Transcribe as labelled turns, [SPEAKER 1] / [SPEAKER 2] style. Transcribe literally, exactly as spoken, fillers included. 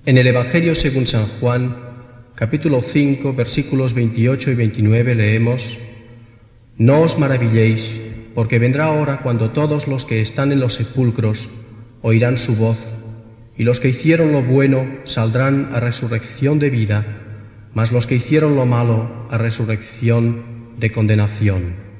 [SPEAKER 1] En el Evangelio según San Juan, capítulo cinco, versículos veintiocho y veintinueve leemos: No os maravilléis, porque vendrá hora cuando todos los que están en los sepulcros oirán su voz, y los que hicieron lo bueno saldrán a resurrección de vida, mas los que hicieron lo malo a resurrección de condenación.